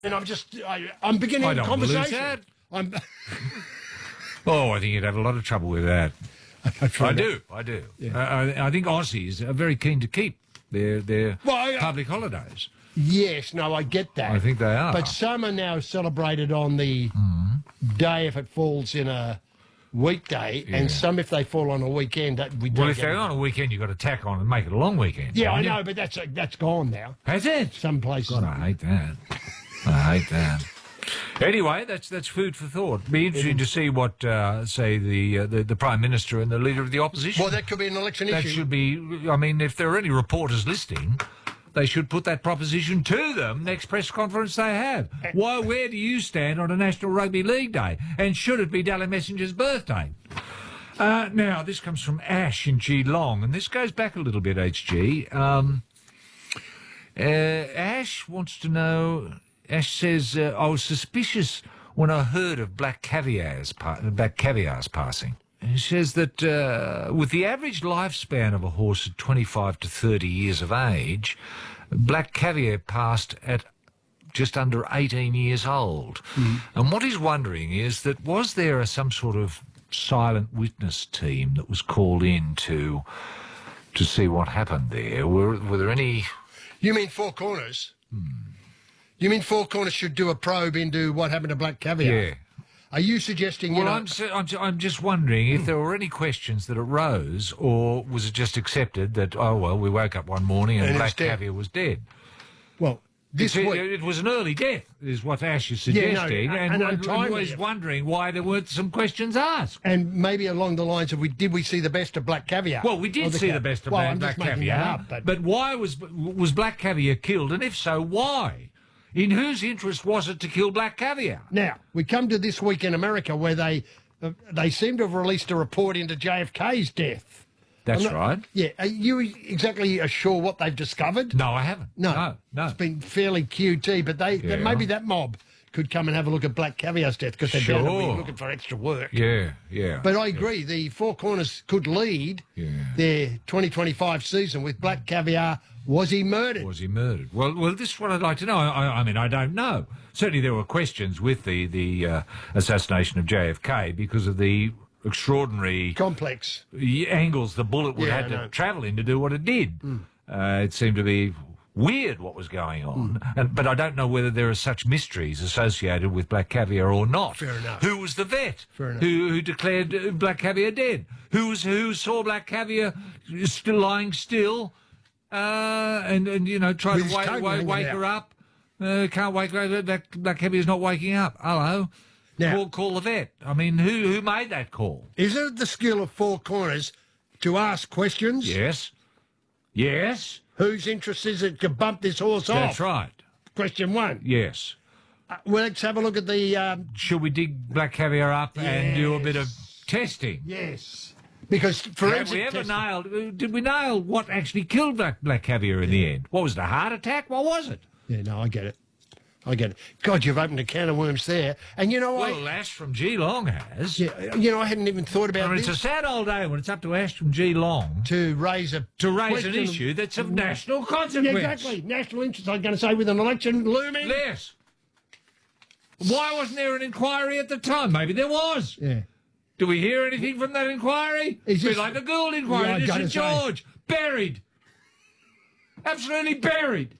And I'm beginning I a don't conversation. believe that. I'm. Oh, I think you'd have a lot of trouble with that. I do. Yeah. I think Aussies are very keen to keep their public holidays. Yes, no, I get that. I think they are. But some are now celebrated on the day if it falls in a weekday, and some if they fall on a weekend. We don't Well, if they're on a weekend, you've got to tack on and make it a long weekend. Yeah, I haven't you? know, but that's gone now. Has it? Some places. God, I hate that. I hate that. Anyway, that's food for thought. Be interesting to see what, say, the Prime Minister and the Leader of the Opposition... Well, that could be an election That issue. should be... I mean, if there are any reporters listening, they should put that proposition to them next press conference they have. Where do you stand on a National Rugby League Day? And should it be Dally Messenger's birthday? Now, this comes from Ash in Geelong, and this goes back a little bit, HG. Ash wants to know... Ash says, I was suspicious when I heard of black caviar's passing. And he says that with the average lifespan of a horse at 25 to 30 years of age, black caviar passed at just under 18 years old. And what he's wondering is that was there some sort of silent witness team that was called in to see what happened there? Were there any... You mean Four Corners? You mean Four Corners should do a probe into what happened to black caviar? Yeah. Are you suggesting... Well, I'm just wondering if there were any questions that arose, or was it just accepted that, oh, well, we woke up one morning and black caviar was dead? Well, it was an early death, is what Ash is suggesting, and was wondering why there weren't some questions asked. And maybe along the lines of, did we see the best of black caviar? Well, we did see the best of black caviar, but why was black caviar killed, and if so, why? In whose interest was it to kill black caviar? Now, we come to this week in America where they seem to have released a report into JFK's death. That's right. Yeah. Are you exactly sure what they've discovered? No, I haven't. No. It's been fairly QT, but maybe that mob could come and have a look at black caviar's death because they're bound to be looking for extra work. Yeah. But I agree, the Four Corners could lead their 2025 season with black caviar. Was he murdered? Was he murdered? Well, this is what I'd like to know. I mean, I don't know. Certainly there were questions with the assassination of JFK because of the extraordinary... complex angles the bullet would have to travel in to do what it did. It seemed to be weird what was going on. But I don't know whether there are such mysteries associated with black caviar or not. Fair enough. Who was the vet? Fair enough. Who declared black caviar dead? Who saw black caviar still lying still? And try to wake her up. Can't wake her up. Black caviar's not waking up. Hello. Now, call the vet. I mean, who made that call? Is it the skill of Four Corners to ask questions? Yes. Whose interest is it to bump this horse off? That's right. Question one. Yes. Well, let's have a look at the... Should we dig black caviar up and do a bit of testing? Yes. Because forensic did we nail what actually killed black caviar in the end? What was it, a heart attack? What was it? Yeah, no, I get it. God, you've opened a can of worms there. And you know what? Well, Ash from Geelong has. Yeah, I hadn't even thought about this. It's a sad old day when it's up to Ash from Geelong to raise an issue that's of national consequence. Yeah, exactly. National interest, I was going to say, with an election looming. Yes. Why wasn't there an inquiry at the time? Maybe there was. Yeah. Do we hear anything from that inquiry? It's like the Gould inquiry into St George. Buried. Absolutely buried.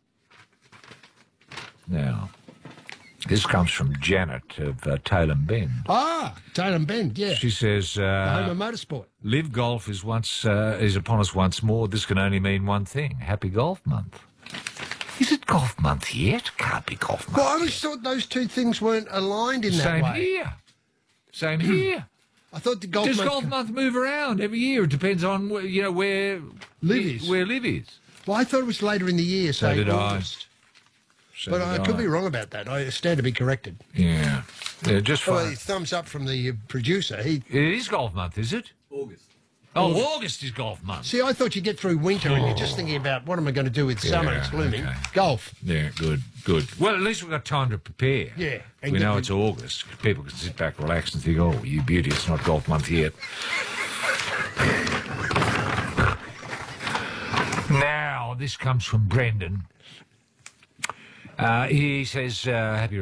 Now, this comes from Janet of Tailem Bend. Tailem Bend, yeah. She says... the home of motorsport. Live Golf is upon us once more. This can only mean one thing. Happy Golf Month. Is it Golf Month yet? Can't be Golf Month. Well, I always thought those two things weren't aligned in that way. Same here. I thought the Golf Month... Does Golf Month move around every year? It depends on where Liv is. Well, I thought it was later in the year, so did August. But I could be wrong about that. I stand to be corrected. Yeah. Just fine. Well, thumbs up from the producer. It is Golf Month, is it? August. August is Golf Month. See, I thought you get through winter and you're just thinking about what am I going to do with summer? It's looming. Okay. Golf. Yeah, good. Well, at least we've got time to prepare. Yeah. We know it's August. People can sit back, relax and think, oh, you beauty, it's not Golf Month yet. Now, this comes from Brendan. He says, happy